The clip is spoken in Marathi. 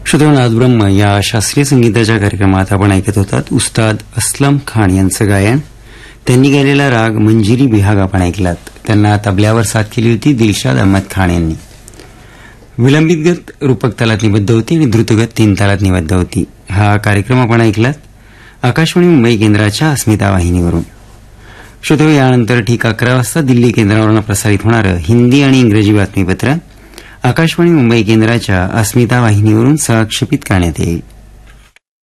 श्रोते, नाद ब्रह्म या शास्त्रीय संगीताच्या कार्यक्रमात आपण ऐकत होतात उस्ताद असलम खान यांचं गायन. त्यांनी गायलेला राग मंजिरी बिहाग आपण ऐकलात. त्यांना तबल्यावर साथ केली होती दिलशाद अहमद खान यांनी. विलंबित गत रूपक तालात निबद्ध होती आणि द्रुतगत 3 तालात निबद्ध होती. हा कार्यक्रम आपण ऐकलात आकाशवाणी मुंबई केंद्राच्या अस्मिता वाहिनीवरून. श्रोते, यानंतर ठीक 11 वाजता दिल्ली केंद्रावरून प्रसारित होणारं हिंदी आणि इंग्रजी बातमीपत्र आकाशवाणी मुंबई केंद्राच्या अस्मिता वाहिनीवरून सहक्षेपित करण्यात येईल.